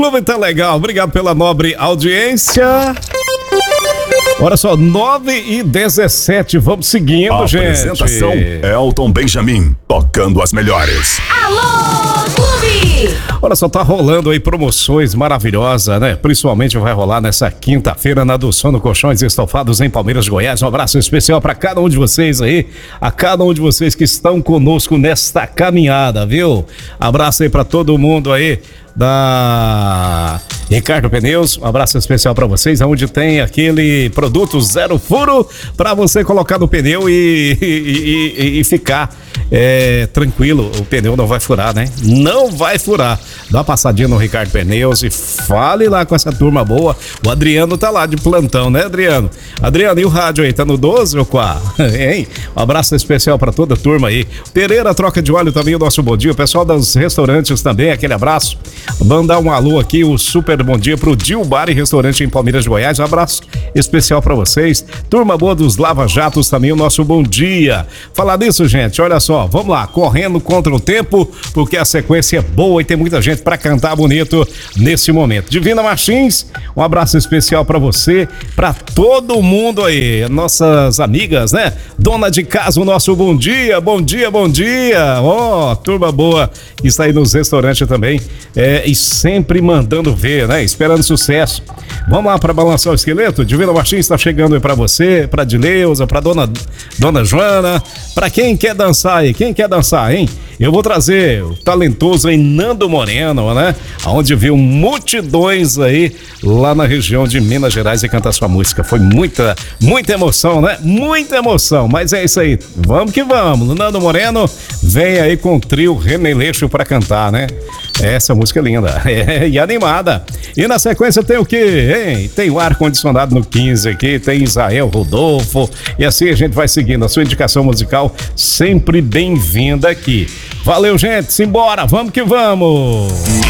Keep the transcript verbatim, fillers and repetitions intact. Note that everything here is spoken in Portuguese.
Clube tá legal, obrigado pela nobre audiência. Olha só, nove e dezessete, vamos seguindo, A gente. Apresentação: Elton Benjamin, tocando as melhores. Alô, Clube! Olha só, tá rolando aí promoções maravilhosas, né? Principalmente vai rolar nessa quinta-feira na do Sono Colchões Estofados em Palmeiras, Goiás. Um abraço especial para cada um de vocês aí, a cada um de vocês que estão conosco nesta caminhada, viu? Abraço aí para todo mundo aí da Ricardo Pneus, um abraço especial para vocês, onde tem aquele produto zero furo para você colocar no pneu e, e, e, e ficar é, tranquilo, o pneu não vai furar, né? Não vai furar. Dá uma passadinha no Ricardo Pneus e fale lá com essa turma boa. O Adriano tá lá de plantão, né, Adriano? Adriano, e o rádio aí, tá no doze ou qual? Hein? Um abraço especial para toda a turma aí. Pereira Troca de Óleo também, o nosso bom dia. O pessoal dos restaurantes também, aquele abraço. Mandar um alô aqui, o super bom dia pro Dil Bar e Restaurante em Palmeiras, Goiás. Um abraço especial para vocês. Turma boa dos Lava Jatos também, o nosso bom dia. Falar nisso, gente, olha só, vamos lá, correndo contra o tempo, porque a sequência é boa e tem muita gente para cantar bonito nesse momento. Divina Martins, um abraço especial para você, para todo mundo aí, nossas amigas, né? Dona de casa, o nosso bom dia, bom dia, bom dia. Ó, oh, turma boa que está aí nos restaurantes também. É, e sempre mandando ver, né? Esperando sucesso. Vamos lá para balançar o esqueleto? Divina Martins está chegando aí para você, para Dileuza, para dona, dona Joana, para quem quer dançar aí, quem quer dançar, hein? Eu vou trazer o talentoso aí Nando Moreno, né? Onde viu multidões aí lá na região de Minas Gerais e cantar sua música. Foi muita, muita emoção, né? Muita emoção, mas é isso aí. Vamos que vamos. Nando Moreno vem aí com o trio Remeleixo para cantar, né? Essa música é linda, é, e animada. E na sequência tem o quê, hein? Tem o ar-condicionado no quinze aqui, tem Israel Rodolfo, e assim a gente vai seguindo. A sua indicação musical sempre bem-vinda aqui. Valeu, gente, simbora, vamos que vamos!